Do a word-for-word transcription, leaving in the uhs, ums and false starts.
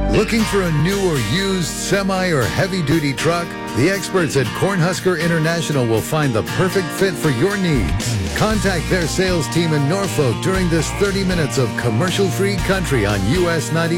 Looking for a new or used semi or heavy-duty truck? The experts at Cornhusker International will find the perfect fit for your needs. Contact their sales team in Norfolk during this thirty minutes of commercial-free country on U S ninety.